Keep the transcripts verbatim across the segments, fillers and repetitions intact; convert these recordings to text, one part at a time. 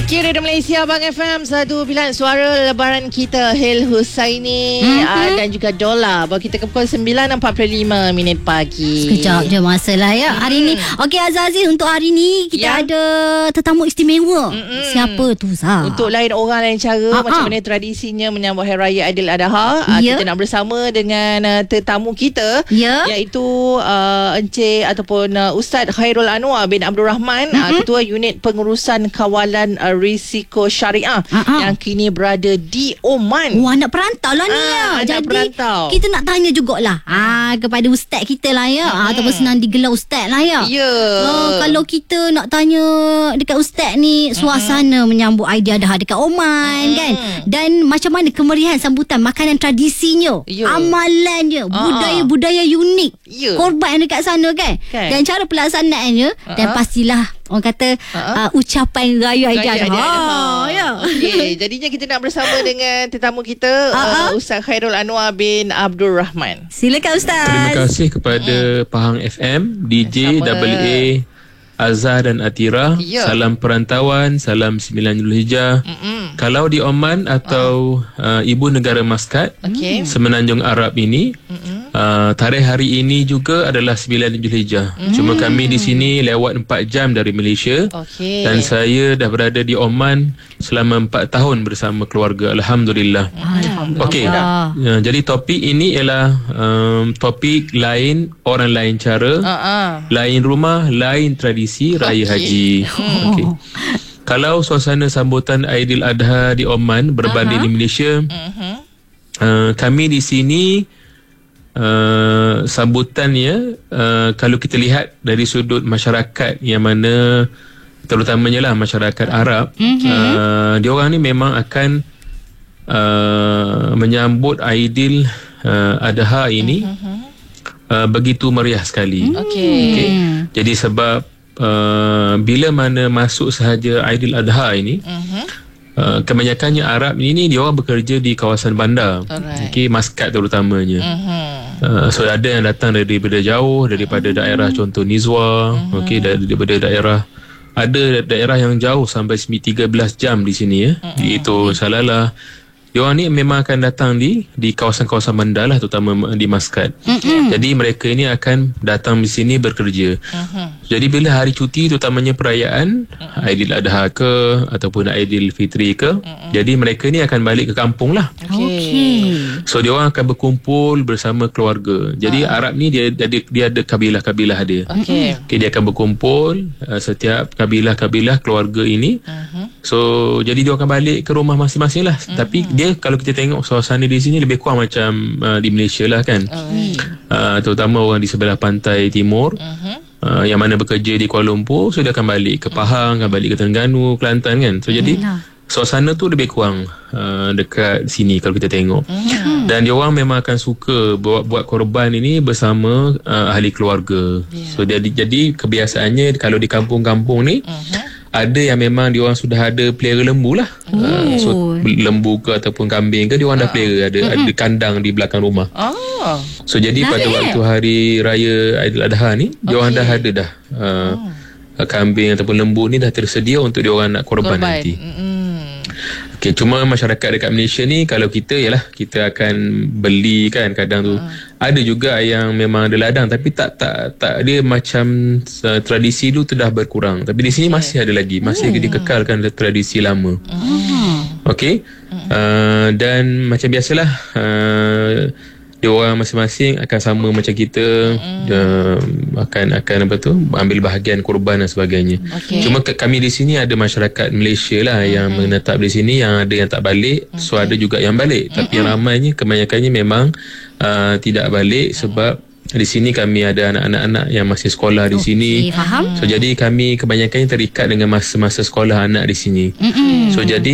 Kira di Malaysia, Abang F M, satu pilihan suara lebaran kita, Hil Husaini mm-hmm. uh, dan juga Dola. Bawa kita ke pukul sembilan empat puluh lima minit pagi. Sekejap je masa lah ya mm. hari ni. Okey Azazi, untuk hari ni kita yeah. ada tetamu istimewa. Mm-mm. Siapa tu Zah? Untuk lain orang lain cara, uh-huh. macam mana tradisinya menyambut Hari Raya Aidiladha. uh, yeah. Kita nak bersama dengan uh, tetamu kita yeah. iaitu uh, Encik ataupun uh, Ustaz Khairul Anwar bin Abdul Rahman, mm-hmm. uh, Ketua Unit Pengurusan Kawalan uh, Risiko Syariah uh-huh. yang kini berada di Oman. Wah, anak perantau lah ni ah, ya. Jadi perantau. Kita nak tanya jugalah ah, kepada ustaz kita lah ya, hmm. ataupun senang digelar ustaz lah ya. Ya. Oh, kalau kita nak tanya dekat ustaz ni, suasana hmm. menyambut Aidiladha dekat Oman hmm. kan, dan macam mana kemeriahan sambutan, makanan tradisinya, ya. amalannya, uh-huh. budaya-budaya unik, ya. korban dekat sana kan, kan? Dan cara pelaksanaannya, uh-huh. dan pastilah orang kata uh-huh. uh, ucapan Raya Aidiladha. Ha, ya. Okey, jadinya kita nak bersama dengan tetamu kita, uh-huh. uh, Ustaz Khairul Anwar bin Abdul Rahman. Silakan Ustaz. Terima kasih kepada uh-huh. Pahang F M, D J, A A, Azhar dan Atira. Ya. Salam perantauan, salam sembilan Zulhijjah. Uh-huh. Kalau di Oman atau uh-huh. uh, ibu negara Maskat, okay. Semenanjung Arab ini, uh-huh. Uh, tarikh hari ini juga adalah sembilan Zulhijjah. Mm. Cuma kami di sini lewat empat jam dari Malaysia. Okay. Dan saya dah berada di Oman selama empat tahun bersama keluarga. Alhamdulillah. Alhamdulillah. Okey. Uh, jadi topik ini ialah um, topik lain, orang lain cara, uh-uh. lain rumah, lain tradisi Raya okay. Haji. Okey. Kalau suasana sambutan Aidiladha di Oman berbanding uh-huh. di Malaysia, uh-huh. uh, kami di sini Uh, sambutannya uh, kalau kita lihat dari sudut masyarakat yang mana terutamanya lah masyarakat Arab, mm-hmm. uh, diorang ni memang akan uh, menyambut Aidil uh, Adha ini mm-hmm. uh, begitu meriah sekali. Okay. Okay. Jadi sebab uh, bila mana masuk sahaja Aidil Adha ini, mm-hmm. Uh, kebanyakannya Arab ini dia orang bekerja di kawasan bandar, okey, Maskat terutamanya. Uh-huh. Uh, so ada yang datang daripada jauh, daripada uh-huh. daerah contoh Nizwa, uh-huh. okey, daripada daerah, ada daerah yang jauh sampai tiga belas jam di sini ya. Uh-huh. Iaitu Salalah. Dia orang ni memang akan datang di di kawasan-kawasan bandar lah, terutama di Maskat. Uh-huh. Jadi mereka ini akan datang di sini bekerja. Uh-huh. Jadi bila hari cuti, terutamanya perayaan uh-huh. Aidiladha ke ataupun Aidilfitri ke, uh-huh. jadi mereka ni akan balik ke kampung lah. Okay. So dia orang akan berkumpul bersama keluarga. Jadi uh-huh. Arab ni dia ada dia ada kabilah-kabilah dia. Okay. Okay, dia akan berkumpul uh, setiap kabilah-kabilah keluarga ini. Uh-huh. So jadi dia akan balik ke rumah masing-masing lah. Uh-huh. Tapi dia, kalau kita tengok suasana di sini lebih kurang macam uh, di Malaysia lah kan. Uh-huh. Uh, terutama orang di sebelah pantai timur. Uh-huh. Uh, yang mana bekerja di Kuala Lumpur, so dia akan balik ke Pahang, akan balik ke Terengganu, Kelantan kan. So uh-huh. jadi suasana tu lebih kurang uh, dekat sini kalau kita tengok. Uh-huh. Dan dia orang memang akan suka buat buat korban ini bersama uh, ahli keluarga. Yeah. So jadi jadi kebiasaannya kalau di kampung-kampung ni, uh-huh. ada yang memang diorang sudah ada pelihara lembu lah. Oh. Uh, so lembu ke ataupun kambing ke diorang uh. dah pelihara, ada mm-hmm. ada kandang di belakang rumah. Oh. So jadi nah, pada yeah. waktu hari raya Aidiladha ni, okay. diorang dah ada dah uh, oh. kambing ataupun lembu ni dah tersedia untuk diorang nak korban, korban. nanti. Mm-hmm. Okay, cuma masyarakat dekat Malaysia ni, kalau kita ialah kita akan beli kan kadang tu. Uh. Ada juga yang memang ada ladang tapi tak tak tak dia macam uh, tradisi tu dah berkurang. Tapi di sini okay. masih ada lagi, masih uh. dikekalkan tradisi lama. Uh. Okey. Uh, dan macam biasalah uh, dia orang masing-masing akan sama macam kita, mm. uh, akan akan apa tu ambil bahagian korban dan sebagainya. Okay. Cuma ke, kami di sini ada masyarakat Malaysia lah mm. yang menetap di sini, yang ada yang tak balik, okay. so ada juga yang balik. Mm. Tapi yang ramainya kebanyakannya memang uh, tidak balik sebab di sini kami ada anak-anak yang masih sekolah di sini. Okay, faham. So jadi kami kebanyakannya terikat dengan masa-masa sekolah anak di sini. Mm-mm. So jadi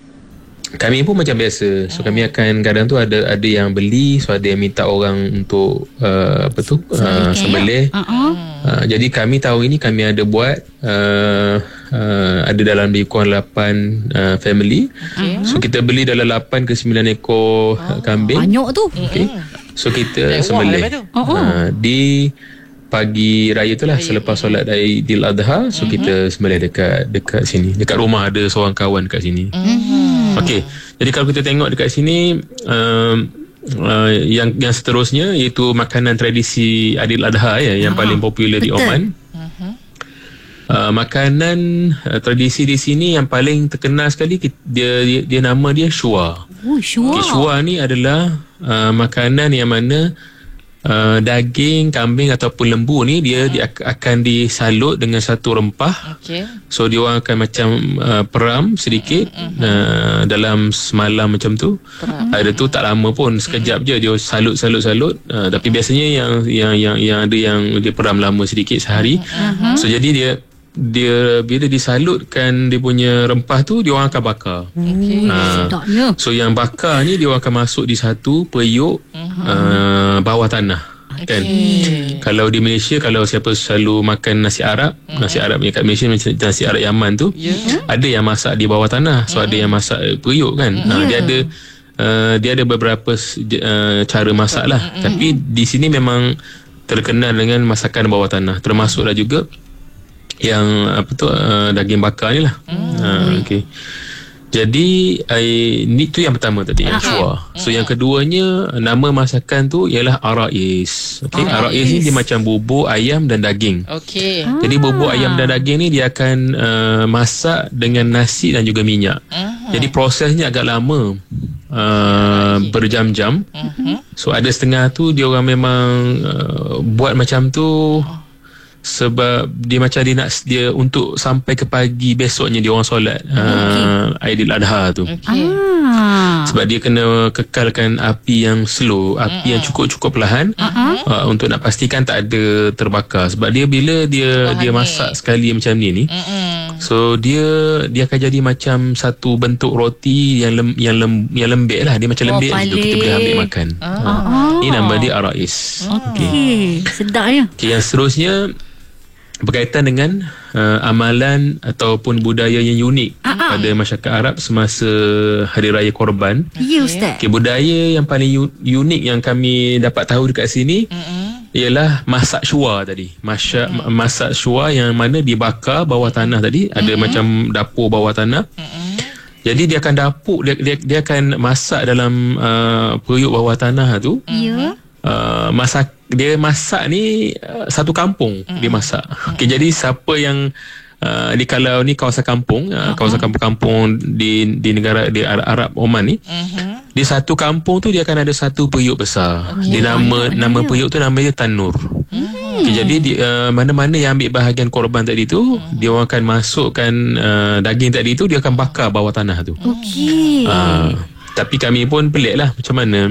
kami pun macam biasa. So kami akan kadang tu ada ada yang beli, so ada yang minta orang untuk uh, apa tu uh, sembelih. Uh-huh. Uh, jadi kami tahu ini kami ada buat uh, uh, ada dalam lebih kurang lapan uh, family. Okay. So kita beli dalam lapan ke sembilan ekor oh. kambing. Banyak tu. Okay. So kita sembelih uh, di pagi raya tu lah, raya. Selepas solat Aidil Adha, so uh-huh. kita sembelih dekat dekat sini, dekat rumah ada seorang kawan dekat sini. Uh-huh. Okey, jadi kalau kita tengok dekat sini, um, uh, yang yang seterusnya iaitu makanan tradisi Aidil Adha ya, yang uh-huh. paling popular di Oman. Uh-huh. Uh, makanan uh, tradisi di sini yang paling terkenal sekali, dia dia, dia nama dia shua. Oh, shua. Okay, shua ni adalah uh, makanan yang mana Uh, daging kambing ataupun lembu ni dia, hmm. dia akan disalut dengan satu rempah. Okay. So dia orang akan macam uh, peram sedikit hmm. uh, dalam semalam macam tu. Hmm. Ada tu tak lama pun, sekejap hmm. je dia salut salut salut. Uh, tapi biasanya yang yang yang yang ada yang dia peram lama sedikit sehari. Hmm. So jadi dia dia bila disalutkan dia punya rempah tu, dia orang akan bakar. Okay. Uh, so yang bakar ni dia orang akan masuk di satu periuk uh-huh. uh, bawah tanah. Okay. Kan? Kalau di Malaysia, kalau siapa selalu makan nasi Arab, uh-huh. nasi Arab kat Malaysia macam nasi Arab Yaman tu, yeah. ada yang masak di bawah tanah. So uh-huh. ada yang masak periuk kan. Uh-huh. Uh, dia ada uh, dia ada beberapa uh, cara masak lah. Uh-huh. Tapi di sini memang terkenal dengan masakan bawah tanah. Termasuklah juga yang apa tu uh, daging bakar ni lah. Hmm. Uh, okey. Jadi ai ni tu yang pertama tadi, yang shua. So yang keduanya, nama masakan tu ialah arais. Okey, arais ni dia macam bubur ayam dan daging. Okey. Ah. Jadi bubur ayam dan daging ni dia akan uh, masak dengan nasi dan juga minyak. Uh-huh. Jadi prosesnya agak lama. Uh, okay. Berjam-jam. Uh-huh. So ada setengah tu dia orang memang uh, buat macam tu sebab dia macam dia nak dia untuk sampai ke pagi besoknya dia orang solat okay. uh, Aidil Adha tu. Okay. Ah. Sebab dia kena kekalkan api yang slow, api uh-uh. yang cukup-cukup perlahan uh-huh. uh, untuk nak pastikan tak ada terbakar. Sebab dia bila dia oh, dia masak sekali macam ni ni. Uh-uh. So dia dia akan jadi macam satu bentuk roti yang lem, yang lem, yang lembek lah. Dia macam oh, lembek tu kita boleh ambil makan. Uh-huh. Uh, ini nama dia arais. Okey. Okay. Sedap ya. Okay, yang seterusnya berkaitan dengan uh, amalan ataupun budaya yang unik uh-huh. pada masyarakat Arab semasa Hari Raya Korban. Ya, Ustaz. Okay, budaya yang paling unik yang kami dapat tahu dekat sini uh-huh. ialah masak shua tadi. Masak, uh-huh. masak shua yang mana dibakar bawah tanah tadi. Uh-huh. Ada macam dapur bawah tanah. Uh-huh. Jadi dia akan dapuk, dia, dia, dia akan masak dalam uh, periuk bawah tanah tu. Ya. Uh-huh. Uh, masak dia masak ni uh, satu kampung mm. dia masak. Okey, jadi siapa yang uh, di kalau ni kawasan kampung, uh, uh-huh. kawasan kampung-kampung di di negara di Arab Oman ni, uh-huh. di satu kampung tu dia akan ada satu periuk besar. Okay. Dia nama yeah. nama periuk tu nama dia tanur. Hmm. Okay, jadi di, uh, mana-mana yang ambil bahagian korban tadi tu, hmm. dia orang akan masukkan uh, daging tadi tu, dia akan bakar bawah tanah tu. Okey. Uh, tapi kami pun pelik lah macam mana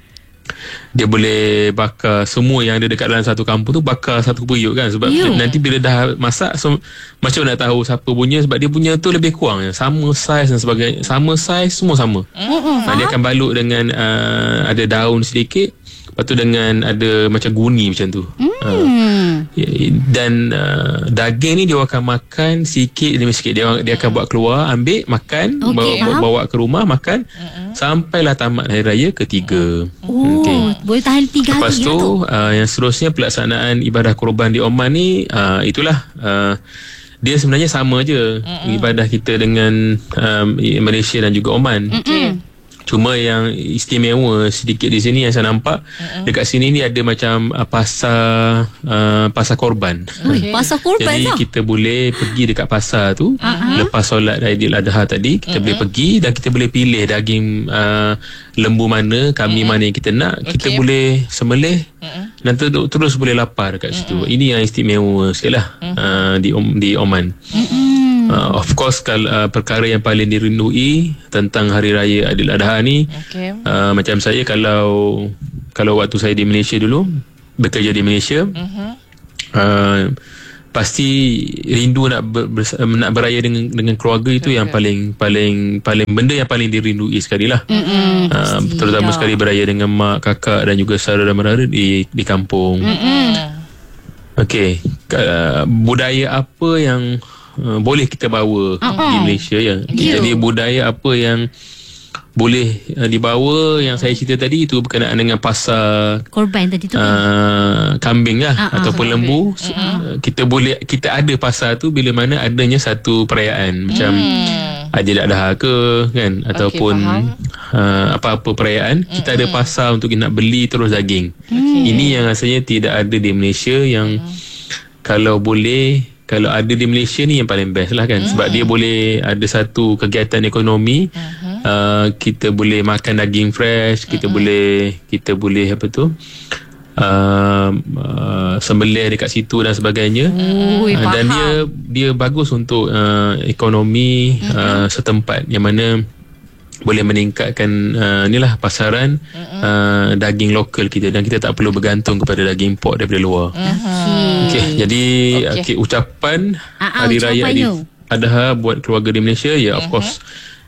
dia boleh bakar semua yang ada dekat dalam satu kampung tu, bakar satu periuk kan. Sebab yeah. nanti bila dah masak, so, macam nak tahu siapa punya, sebab dia punya tu lebih kurang sama saiz dan sebagainya, sama saiz, semua sama. Mm-hmm. Nah, dia akan balut dengan uh, ada daun sedikit, lepas tu dengan ada macam guni macam tu. Mm. Uh, dan uh, daging ni dia akan makan sikit demi sikit. Dia, dia akan buat keluar, ambil, makan, okay. bawa, bawa ke rumah, makan, mm-hmm. sampailah tamat Hari Raya ketiga. Oh, okay. Boleh tahan tiga hari. Lepas tu uh, yang seterusnya pelaksanaan ibadah korban di Oman ni, uh, itulah uh, dia sebenarnya sama je mm-hmm. ibadah kita dengan um, Malaysia dan juga Oman. Mm-hmm. Cuma yang istimewa sedikit di sini yang saya nampak, uh-uh. dekat sini ni ada macam uh, pasar uh, pasar korban. Okay. Pasar korban. Jadi lah. Kita boleh pergi dekat pasar tu uh-huh. lepas solat Aidil Adha tadi, kita uh-huh. boleh pergi dan kita boleh pilih daging uh, lembu mana, kambing uh-huh. mana yang kita nak. Okay. Kita boleh sembelih uh-huh. dan ter- terus boleh lapar dekat uh-huh. situ. Ini yang istimewa sekali lah uh-huh. uh, di di Oman. Uh-huh. Uh, of course kalau uh, perkara yang paling dirindui tentang Hari Raya Aidil Adha ni, okay. uh, macam saya kalau kalau waktu saya di Malaysia dulu, bekerja di Malaysia, uh-huh. uh, pasti rindu nak ber, ber, nak beraya dengan dengan keluarga itu, okay. yang paling paling paling benda yang paling dirindui sekali lah. Uh-uh, uh, terutama ya. sekali beraya dengan mak, kakak dan juga saudara mara di di kampung. Uh-uh. Okey, uh, budaya apa yang Uh, boleh kita bawa uh-huh. di Malaysia ya. Okay. Yeah. Jadi budaya apa yang boleh uh, dibawa. Yang saya cerita tadi itu berkenaan dengan pasar korban tadi tu uh, kambing lah uh-huh. ataupun lembu. So, uh-huh. kita boleh kita ada pasar tu bila mana adanya satu perayaan macam hmm. Aidil Adha ke kan, ataupun okay, uh, apa-apa perayaan, mm-hmm. kita ada pasar untuk nak beli terus daging. Okay. Ini yang rasanya tidak ada di Malaysia, yang mm. kalau boleh, kalau ada di Malaysia ni yang paling best lah kan, mm. sebab dia boleh ada satu kegiatan ekonomi. Mm-hmm. uh, kita boleh makan daging fresh, kita mm-hmm. boleh kita boleh apa tu Uh, uh, sembelih dekat situ dan sebagainya. Ui, uh, dan dia dia bagus untuk uh, ekonomi mm-hmm. uh, setempat, yang mana boleh meningkatkan uh, inilah pasaran mm-hmm. uh, daging lokal kita, dan kita tak perlu bergantung kepada daging import daripada luar. Mm-hmm. Okay, jadi okay. Okay, ucapan uh-huh, Hari Raya Aidil Adha buat keluarga di Malaysia, ya, of mm-hmm. course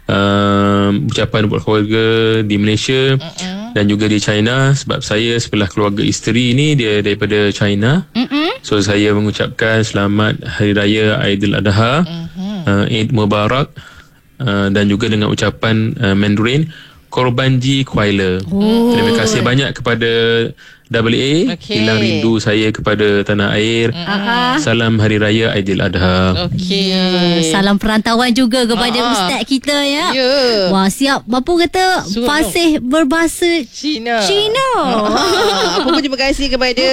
uh, ucapan buat keluarga di Malaysia mm-hmm. dan juga di China, sebab saya sebelah keluarga isteri ni dia daripada China. Mm-hmm. So saya mengucapkan selamat Hari Raya Aidil Adha, mm-hmm. uh, Eid Mubarak, uh, dan juga dengan ucapan uh, Mandarin Korbanji Kuala. Oh. Terima kasih banyak kepada W A, okay. hilang rindu saya kepada tanah air. Uh-huh. Salam Hari Raya Aidil Adha. Okey. Ya, salam perantauan juga kepada uh-huh. ustaz kita ya. Yeah. Wah, siap. Bapa kata Suruh fasih no. berbahasa Cina. Cina. Uh-huh. Apa pun terima kasih kepada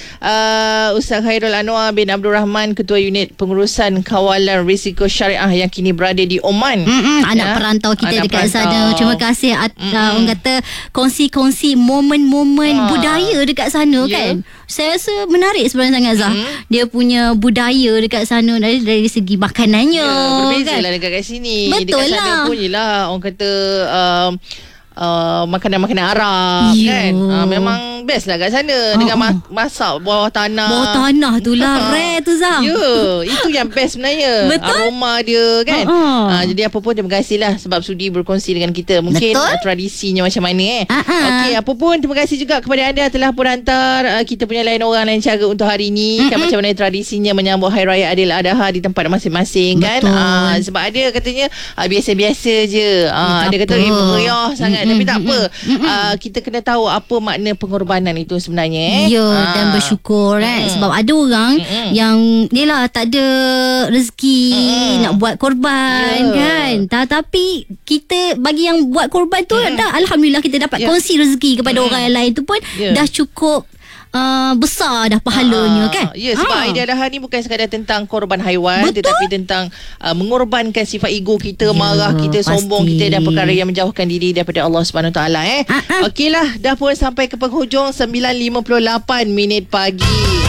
uh, Ustaz Khairul Anwar bin Abdul Rahman, Ketua Unit Pengurusan Kawalan Risiko Syariah yang kini berada di Oman. Mm-mm, anak ya? perantau kita anak dekat perantau. sana. Terima kasih at, uh, orang kata kongsi-kongsi momen-momen uh. budaya dekat sana, yeah. kan. Saya rasa menarik sebenarnya sangat Zah. Mm-hmm. Dia punya budaya dekat sana dari, dari segi makanannya. Yeah, berbeza kan? lah dekat kat sini. Betul dekat lah. sana pun yelah orang kata um, Uh, makanan-makanan Arab, Yo. kan uh, memang best lah kat sana. uh, dengan ma- masak bawah tanah. Bawah tanah tu lah rare tu Zam. Ya, yeah, itu yang best sebenarnya. Betul? Aroma dia kan. uh-uh. uh, Jadi apa pun terima kasih lah sebab sudi berkongsi dengan kita. Mungkin uh, tradisinya macam mana eh. uh-uh. Okey, apa pun terima kasih juga kepada anda telah pun hantar uh, kita punya lain orang lain cara untuk hari ni. uh-uh. Kan macam mana tradisinya menyambut Hari Raya Aidil Adha di tempat masing-masing. Betul. Kan uh, sebab ada katanya uh, biasa-biasa je. uh, Ada kata meriah sangat. Tapi tak apa, uh, kita kena tahu apa makna pengorbanan itu sebenarnya eh. Ya, ha. dan bersyukur eh. Mm. Sebab ada orang Mm-mm. yang ni lah tak ada rezeki Mm-mm. nak buat korban, yeah. kan. Tapi kita bagi yang buat korban tu mm. dah alhamdulillah kita dapat yeah. kongsi rezeki kepada mm. orang yang lain tu pun yeah. dah cukup Uh, besar dah pahalanya, ha, kan. Ya, sebab ha. Aidil Adha ni bukan sekadar tentang korban haiwan. Betul. Tetapi tentang uh, mengorbankan sifat ego kita, ya, marah kita, pasti. sombong kita dan perkara yang menjauhkan diri daripada Allah Subhanahu Wa Taala eh. Ha-ha. Okeylah, dah pun sampai ke penghujung sembilan lima puluh lapan minit pagi.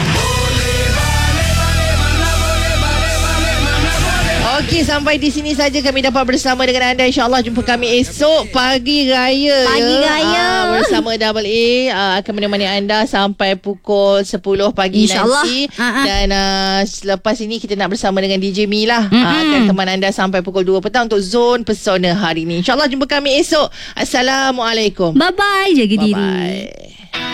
Okey, sampai di sini saja kami dapat bersama dengan anda. InsyaAllah jumpa kami esok pagi raya. Pagi ya. raya uh, bersama Double A uh, akan menemani anda sampai pukul sepuluh pagi InsyaAllah. nanti. Uh-huh. Dan uh, selepas ini kita nak bersama dengan D J Mi lah. uh, Akan teman anda sampai pukul dua petang untuk Zone Pesona hari ini. InsyaAllah jumpa kami esok. Assalamualaikum. Bye-bye. Jaga Bye-bye. diri.